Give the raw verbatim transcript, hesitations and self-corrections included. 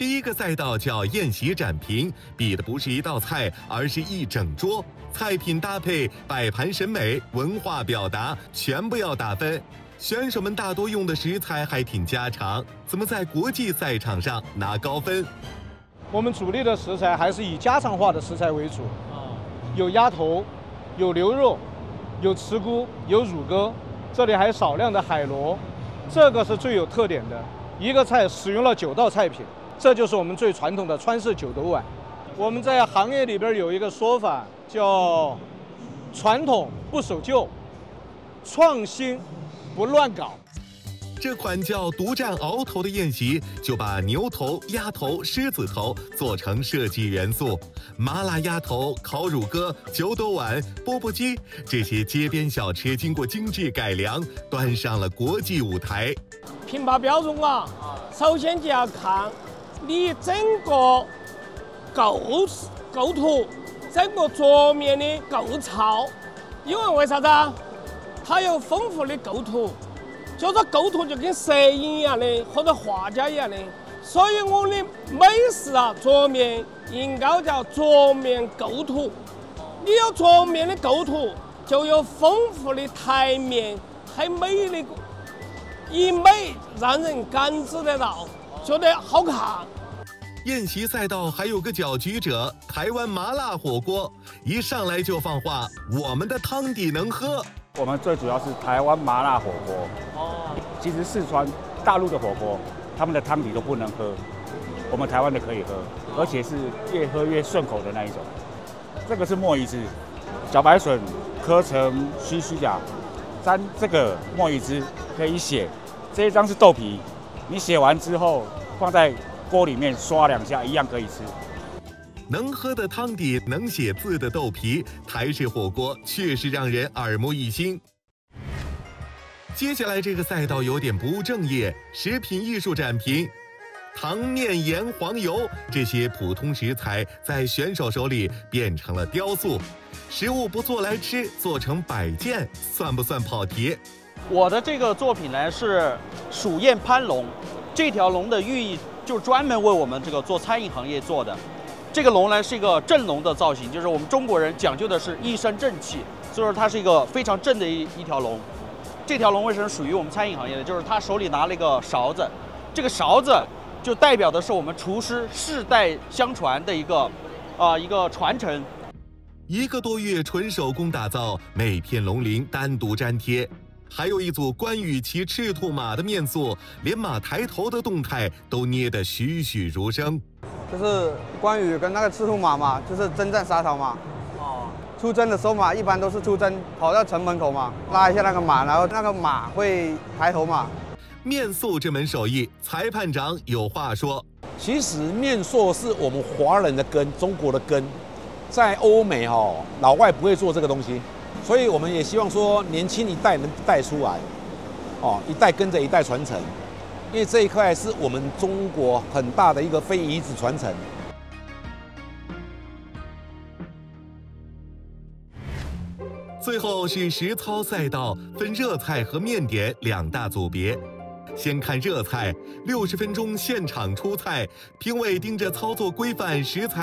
第一个赛道叫宴席展评，比的不是一道菜，而是一整桌。菜品搭配、摆盘审美、文化表达，全部要打分。选手们大多用的食材还挺家常，怎么在国际赛场上拿高分？ 我们主力的食材还是以家常化的食材为主，有鸭头，有牛肉，有茨菇，有乳鸽，这里还有少量的海螺，这个是最有特点的。一个菜使用了九道菜品，这就是我们最传统的川式九斗碗。我们在行业里边有一个说法叫传统不守旧，创新不乱搞。 这款叫独占鳌头的宴席，就把牛头、鸭头、狮子头做成设计元素，麻辣鸭头、烤乳鸽、九斗碗、钵钵鸡，这些街边小吃经过精致改良，端上了国际舞台。 评判标准啊，首先就要看你整个构构图，整个桌面的构造，因为为啥子啊？它有丰富的构图。就是构图就跟摄影一样的，或者画家一样的，所以我的美食啊，桌面应该叫桌面构图。你有桌面的构图，就有丰富的台面，还美的一美，让人感知得到，觉得好看。 宴席赛道还有个搅局者，台湾麻辣火锅，一上来就放话，我们的汤底能喝。 我们最主要是台湾麻辣火锅。哦，其实四川大陆的火锅，他们的汤底都不能喝，我们台湾的可以喝，而且是越喝越顺口的那一种。这个是墨鱼汁，小白笋磕成须须的，沾这个墨鱼汁可以写。这一张是豆皮，你写完之后放在锅里面刷两下，一样可以吃。 能喝的汤底，能写字的豆皮，台式火锅确实让人耳目一新。接下来这个赛道有点不务正业，食品艺术展评。糖面、盐、黄油这些普通食材在选手手里变成了雕塑，食物不做来吃，做成摆件，算不算跑题？ 我的这个作品呢是蜀燕攀龙，这条龙的寓意就专门为我们这个做餐饮行业做的。这个龙呢是一个正龙的造型，就是我们中国人讲究的是一身正气，所以说它是一个非常正的一一条龙。这条龙为什么属于我们餐饮行业的？就是他手里拿了一个勺子，这个勺子就代表的是我们厨师世代相传的一个啊、呃、一个传承。 一个多月纯手工打造，每片龙鳞单独粘贴，还有一组关羽骑赤兔马的面塑，连马抬头的动态都捏得栩栩如生。 就是关羽跟那个赤兔马嘛，就是征战沙场嘛。哦。出征的时候嘛，一般都是出征跑到城门口嘛，拉一下那个马，然后那个马会抬头嘛。 面塑这门手艺，裁判长有话说。 其实面塑是我们华人的根，中国的根，在欧美哦，老外不会做这个东西，所以我们也希望说年轻一代能带出来，哦，一代跟着一代传承。因为这一块是我们中国很大的一个非遗址传承。 最后是实操赛道，分热菜和面点两大组别。先看热菜，六十分钟现场出菜，评委盯着操作规范、食材